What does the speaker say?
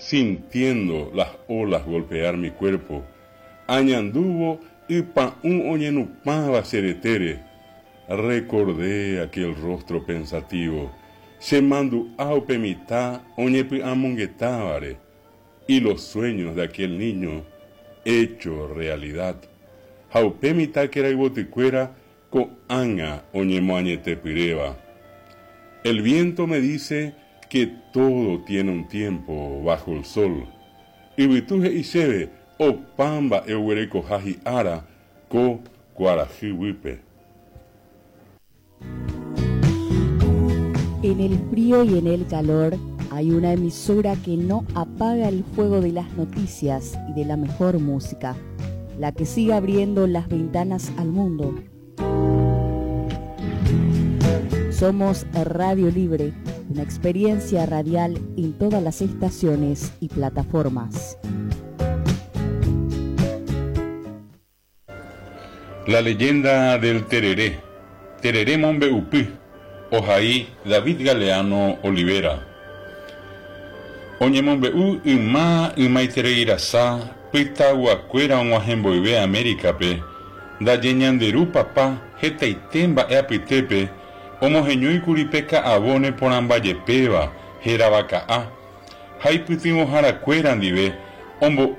sintiendo las olas golpear mi cuerpo. Añanduvo y pa un oñenupaba seretere. Recordé aquel rostro pensativo. Se mandu aupe mitad oñepi amonguetábare. Y los sueños de aquel niño hecho realidad. Jaupe mitad que era iboticuera co anga oñemoañete pireva. El viento me dice que todo tiene un tiempo bajo el sol. Y vituje y sebe o pamba eureco jaji ara co cuaraji wipe. En el frío y en el calor hay una emisora que no apaga el fuego de las noticias y de la mejor música, la que sigue abriendo las ventanas al mundo. Somos Radio Libre, una experiencia radial en todas las estaciones y plataformas. La leyenda del tereré, Tereré Monbeupi, Ojaí David Galeano Olivera. Oñe Monbeu Imaitere Irasá, Pita Guacuera Oñajemboibe América pe, da Yeñanderu papá, Hetaitemba Eapitepe, Homogeñui Curipeca Abone por Ambayepeba, Jerabacaá, Haiputimo Jaracuera Andive, Ombo